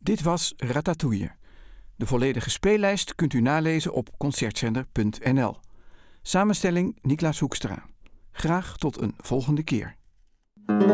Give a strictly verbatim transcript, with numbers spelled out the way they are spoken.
Dit was Ratatouille. De volledige speellijst kunt u nalezen op concertzender punt n l. Samenstelling Niklas Hoekstra. Graag tot een volgende keer.